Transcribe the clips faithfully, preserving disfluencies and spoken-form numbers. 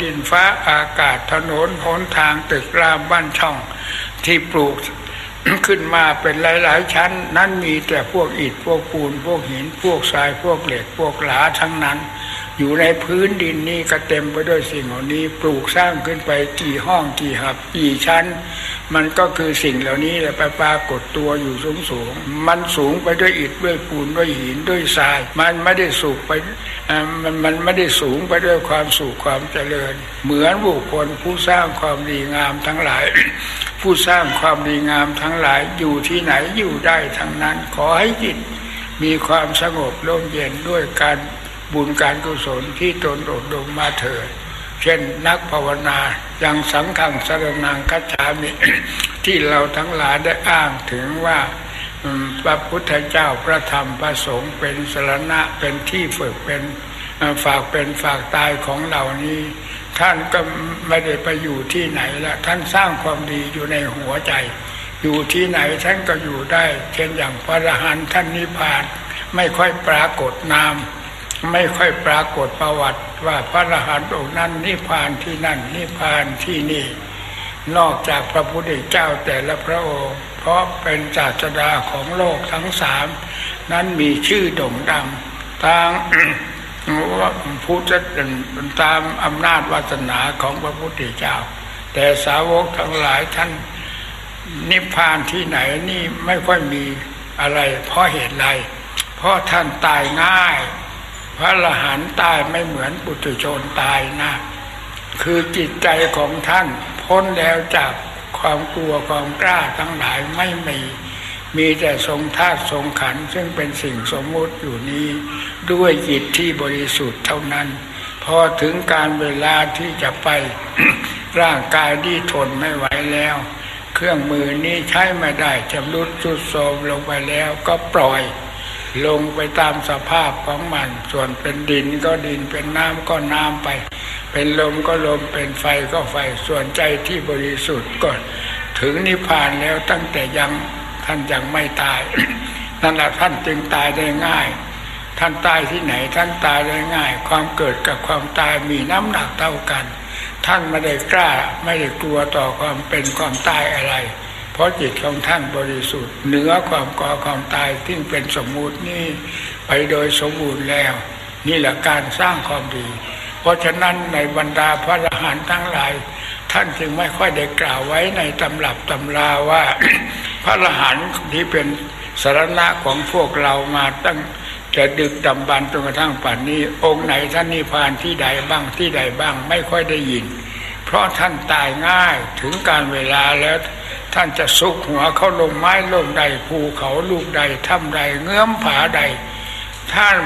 ดินฟ้าอากาศถนนหนทางตึกรามบ้านช่องที่ปลูก ขึ้นมาเป็นหลายๆชั้นนั้นมีแต่พวกอิฐพวกปูนพวกหินพวกทรายพวกเหล็กพวกหลาทั้งนั้นอยู่ในพื้นดินนี้ก็เต็มไปด้วยสิ่งเหล่านี้ปลูกสร้างขึ้นไปกี่ห้องกี่หับกี่ชั้นมันก็คือสิ่งเหล่านี้แหละไปปรากฏตัวอยู่สูงสูงมันสูงไปด้วยอิฐด้วยปูนด้วยหินด้วยทรายมันไม่ได้สูงไปมันมันไม่ได้สูงไปด้วยความสุขความเจริญเหมือนบุคคลผู้สร้างความดีงามทั้งหลาย ผู้สร้างความดีงามทั้งหลายอยู่ที่ไหนอยู่ได้ทั้งนั้นขอให้จิตมีความสงบร่มเย็นด้วยการบุญการกุศลที่ตนอบรมมาเถิดเช่นนักภาวนายังสังฆังสรณังคัจฉามิ ที่เราทั้งหลายได้อ้างถึงว่าพระพุทธเจ้าพระธรรมพระสงฆ์เป็นสรณะเป็นที่ฝึกเป็นฝากเป็นฝากตายของเรานี้ท่านก็ไม่ได้ไปอยู่ที่ไหนละท่านสร้างความดีอยู่ในหัวใจอยู่ที่ไหนท่านก็อยู่ได้เช่นอย่างพระอรหันต์ท่านนิพพานไม่ค่อยปรากฏนามไม่ค่อยปรากฏประวัติว่าพระอรหันต์องค์นั้นนิพพานที่นั่นนิพพานที่นี่นอกจากพระพุทธเจ้าแต่ละพระองค์เพราะเป็นศาสดาของโลกทั้งสามนั้นมีชื่อโด่งดังทาง ว่าผู้จะตามอำนาจวาสนาของพระพุทธเจ้าแต่สาวกทั้งหลายท่านนิพพานที่ไหนนี่ไม่ค่อยมีอะไรเพราะเหตุไรเพราะท่านตายง่ายพระอรหันต์ตายไม่เหมือนปุถุชนตายนะคือจิตใจของท่านพ้นแล้วจากความกลัวความกล้าทั้งหลายไม่มีมีแต่ทรงธาตุทรงขันธ์ซึ่งเป็นสิ่งสมมุติอยู่นี้ด้วยจิตที่บริสุทธิ์เท่านั้นพอถึงการเวลาที่จะไป ร่างกายที่ทนไม่ไหวแล้วเครื่องมือนี้ใช้ไม่ได้ชำรุดทรุดโทรมลงไปแล้วก็ปล่อยลงไปตามสภาพของมันส่วนเป็นดินก็ดินเป็นน้ำก็น้ำไปเป็นลมก็ลมเป็นไฟก็ไฟส่วนใจที่บริสุทธิ์ก็ถึงนิพพานแล้วตั้งแต่ยังท่านยังไม่ตาย นั่นแหละท่านจึงตายได้ง่ายท่านตายที่ไหนท่านตายได้ง่ายความเกิดกับความตายมีน้ำหนักเท่ากันท่านไม่ได้กล้าไม่ได้กลัวต่อความเป็นความตายอะไรเพราะจิตของท่านบริสุทธิ์เหนือความก่อความตายที่เป็นสมมุตินี่ไปโดยสมบูรณ์แล้วนี่แหละการสร้างความดีเพราะฉะนั้นในบรรดาพระอรหันต์ทั้งหลายท่านจึงไม่ค่อยได้กล่าวไว้ในตำรับตำราว่า พระอรหันต์ที่เป็นสรณะของพวกเรามาตั้งแต่ดึกดำบรรพ์จนกระทั่งป่านนี้องค์ไหนท่านนิพพานที่ใดบ้างที่ใดบ้างไม่ค่อยได้ยินเพราะท่านตายง่ายถึงการเวลาแล้วท่านจะซุกหัวเข้าลงไม้ลงใดภูเขาลูกใดถ้ำใดเงื้อมผาใดท่าน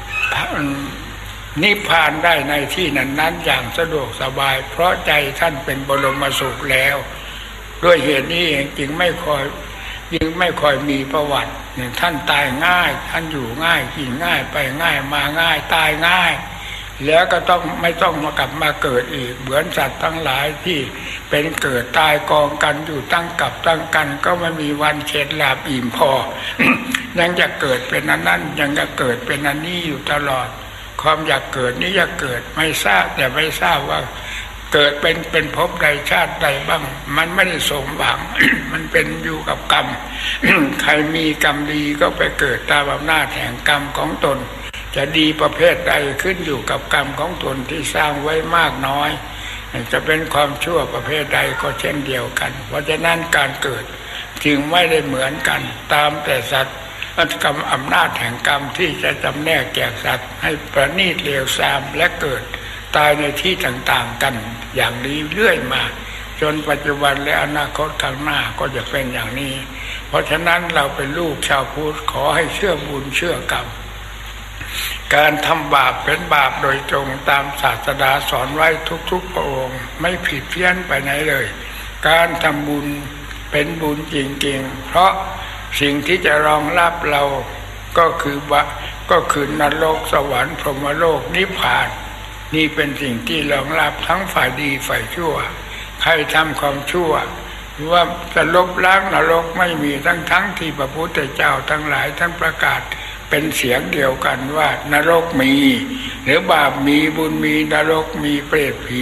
นิพพานได้ในที่นั้นๆอย่างสะดวกสบายเพราะใจท่านเป็นบรมสุขแล้วด้วยเหตุนี้เองจึงไม่ค่อยจึงไม่ค่อยมีประวัติท่านตายง่ายท่านอยู่ง่ายกินง่ายไปง่ายมาง่ายตายง่ายแล้วก็ต้องไม่ต้องมากลับมาเกิดอีกเหมือนสัตว์ทั้งหลายที่เป็นเกิดตายกองกันอยู่ตั้งกับตั้งกันก็ไม่มีวันเฉดลาบอิ่มพอ ยังจะเกิดเป็นอันนั้นยังจะเกิดเป็นอันนี้อยู่ตลอดความอยากเกิดนี้อยากเกิดไม่ทราบแต่ไม่ทราบว่าเกิดเป็นเป็นภพใดชาติใดบ้างมันไม่ได้สมหวัง มันเป็นอยู่กับกรรม ใครมีกรรมดีก็ไปเกิดตามอำนาจแห่งกรรมของตนจะดีประเภทใดขึ้นอยู่กับกรรมของตนที่สร้างไว้มากน้อยจะเป็นความชั่วประเภทใดก็เช่นเดียวกันเพราะฉะนั้นการเกิดจึงไม่ได้เหมือนกันตามแต่สัตว์กรรมอำนาจแห่งกรรมที่จะจำแนกแจกสัตว์ให้ประณีตเลวทรามและเกิดตายในที่ต่างๆกันอย่างนี้เรื่อยมาจนปัจจุบันและอนาคตข้างหน้าก็จะเป็นอย่างนี้เพราะฉะนั้นเราเป็นลูกชาวพุทธขอให้เชื่อบุญเชื่อกรรมการทำบาปเป็นบาปโดยตรงตามศาสดาสอนไว้ทุกๆพระองค์ไม่ผิดเพี้ยนไปไหนเลยการทำบุญเป็นบุญจริงๆเพราะสิ่งที่จะรองรับเราก็คือวะก็คือนรกสวรรค์พรหมโลกนิพพานนี่เป็นสิ่งที่รองรับทั้งฝ่ายดีฝ่ายชั่วใครทำความชั่วว่าจะลบล้างนรกไม่มีทั้งทั้งที่พระพุทธเจ้าทั้งหลายท่านประกาศเป็นเสียงเดียวกันว่านรกมีหรือบาปมีบุญมีนรกมีเปรตผี